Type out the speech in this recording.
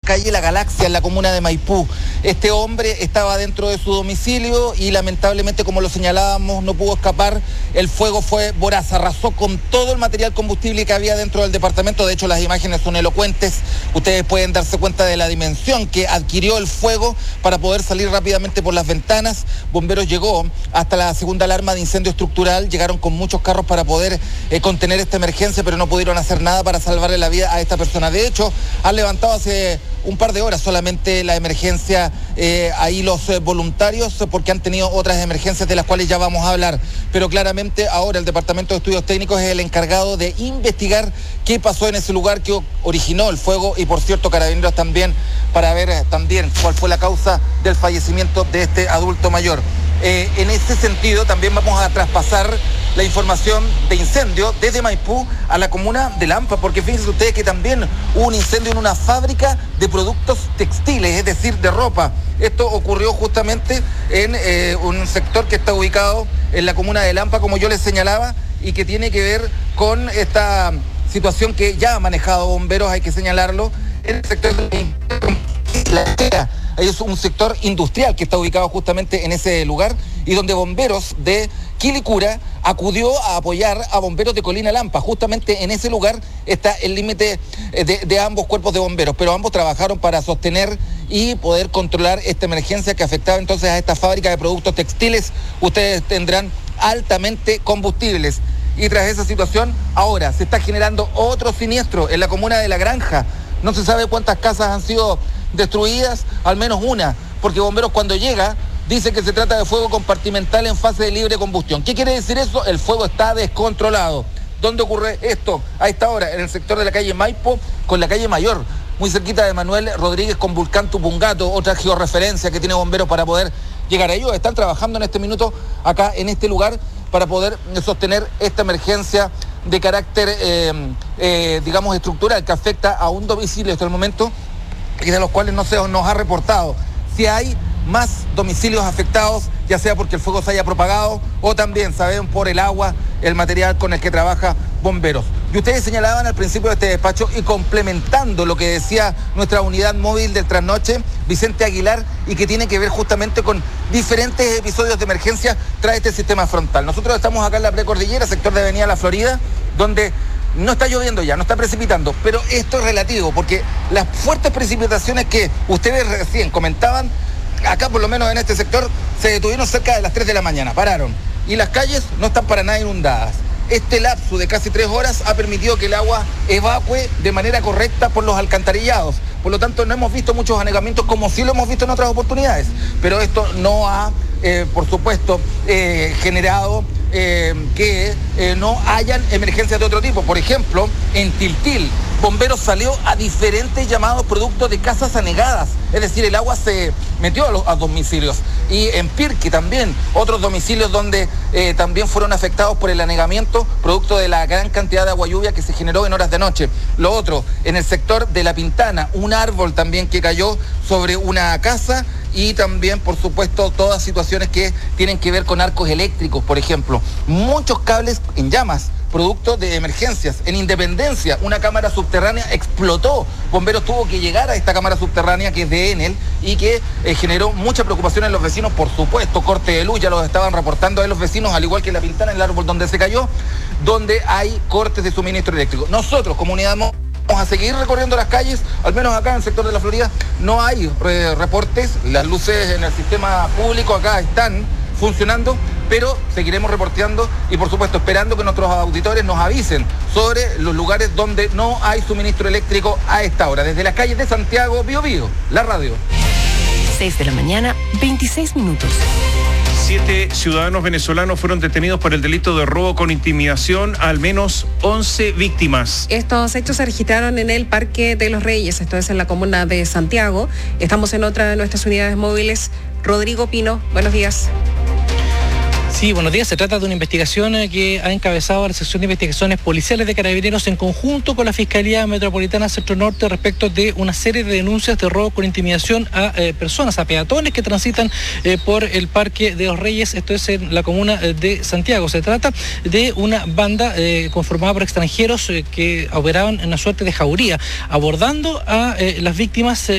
calle La Galaxia, en la comuna de Maipú. Este hombre estaba dentro de su domicilio y lamentablemente, como lo señalábamos, no pudo escapar. El fuego fue voraz, arrasó con todo el material combustible que había dentro del departamento. De hecho, las imágenes son elocuentes. Ustedes pueden darse cuenta de la dimensión que adquirió el fuego para poder salir rápidamente por las ventanas. Bomberos llegó hasta la segunda alarma de incendio estructural. Llegaron con muchos carros para poder contener esta emergencia, pero no pudieron hacer nada para salvarle la vida a esta persona. De hecho, han levantado hace un par de horas solamente la emergencia ahí los voluntarios, porque han tenido otras emergencias de las cuales ya vamos a hablar. Pero claramente ahora el Departamento de Estudios Técnicos es el encargado de investigar qué pasó en ese lugar que originó el fuego, y por cierto Carabineros también, para ver también cuál fue la causa del fallecimiento de este adulto mayor. En ese sentido también vamos a traspasar la información de incendio desde Maipú a la comuna de Lampa, porque fíjense ustedes que también hubo un incendio en una fábrica de productos textiles, es decir, de ropa. Esto ocurrió justamente en un sector que está ubicado en la comuna de Lampa, como yo les señalaba, y que tiene que ver con esta situación que ya ha manejado Bomberos, hay que señalarlo, en el sector de la es un sector industrial que está ubicado justamente en ese lugar, y donde Bomberos de Quilicura acudió a apoyar a Bomberos de Colina Lampa. Justamente en ese lugar está el límite de ambos cuerpos de bomberos, pero ambos trabajaron para sostener y poder controlar esta emergencia que afectaba entonces a esta fábrica de productos textiles. Ustedes tendrán altamente combustibles. Y tras esa situación, ahora se está generando otro siniestro en la comuna de La Granja. No se sabe cuántas casas han sido destruidas, al menos una, porque Bomberos cuando llega dice que se trata de fuego compartimental en fase de libre combustión. ¿Qué quiere decir eso? El fuego está descontrolado. ¿Dónde ocurre esto? A esta hora, en el sector de la calle Maipo con la calle Mayor, muy cerquita de Manuel Rodríguez con Vulcán Tupungato, otra georreferencia que tiene Bomberos para poder llegar a ellos. Están trabajando en este minuto acá en este lugar para poder sostener esta emergencia de carácter, digamos, estructural, que afecta a un domicilio hasta el momento, y de los cuales no se nos ha reportado si hay más domicilios afectados, ya sea porque el fuego se haya propagado o también, saben, por el agua, el material con el que trabaja Bomberos. Y ustedes señalaban al principio de este despacho, y complementando lo que decía nuestra unidad móvil del trasnoche, Vicente Aguilar, y que tiene que ver justamente con diferentes episodios de emergencia tras este sistema frontal. Nosotros estamos acá en la precordillera, sector de Avenida La Florida, donde no está lloviendo ya, no está precipitando, pero esto es relativo, porque las fuertes precipitaciones que ustedes recién comentaban, acá por lo menos en este sector, se detuvieron cerca de las 3 de la mañana, pararon, y las calles no están para nada inundadas. Este lapso de casi 3 horas ha permitido que el agua evacue de manera correcta por los alcantarillados. Por lo tanto, no hemos visto muchos anegamientos como sí lo hemos visto en otras oportunidades, pero esto no ha, por supuesto, generado que no hayan emergencias de otro tipo. Por ejemplo, en Tiltil, Bomberos salió a diferentes llamados producto de casas anegadas, es decir, el agua se metió a los domicilios. Y en Pirque también, otros domicilios donde también fueron afectados por el anegamiento, producto de la gran cantidad de agua lluvia que se generó en horas de noche. Lo otro, en el sector de La Pintana, un árbol también que cayó sobre una casa, y también, por supuesto, todas situaciones que tienen que ver con arcos eléctricos, por ejemplo. Muchos cables en llamas, producto de emergencias. En Independencia, una cámara subterránea explotó. Bomberos tuvo que llegar a esta cámara subterránea, que es de Enel, y que generó mucha preocupación en los vecinos, por supuesto. Corte de luz, ya los estaban reportando a los vecinos, al igual que en La Pintana, el árbol donde se cayó, donde hay cortes de suministro eléctrico. Nosotros, comunidad, vamos a seguir recorriendo las calles, al menos acá en el sector de La Florida no hay reportes, las luces en el sistema público acá están funcionando, pero seguiremos reporteando y por supuesto esperando que nuestros auditores nos avisen sobre los lugares donde no hay suministro eléctrico a esta hora. Desde las calles de Santiago, Bío Bío, la radio. 6 de la mañana, 26 minutos. 7 ciudadanos venezolanos fueron detenidos por el delito de robo con intimidación, al menos 11 víctimas. Estos hechos se registraron en el Parque de los Reyes, esto es en la comuna de Santiago. Estamos en otra de nuestras unidades móviles. Rodrigo Pino, buenos días. Sí, buenos días. Se trata de una investigación que ha encabezado la sección de investigaciones policiales de Carabineros en conjunto con la Fiscalía Metropolitana Centro Norte respecto de una serie de denuncias de robo con intimidación a personas, a peatones que transitan por el Parque de los Reyes, esto es en la comuna de Santiago. Se trata de una banda conformada por extranjeros que operaban en una suerte de jauría, abordando a las víctimas